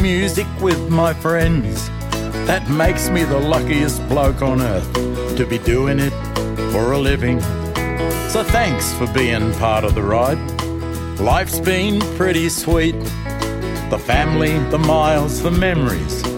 music with my friends. That makes me the luckiest bloke on earth to be doing it for a living. So thanks for being part of the ride. Life's been pretty sweet. The family, the miles, the memories,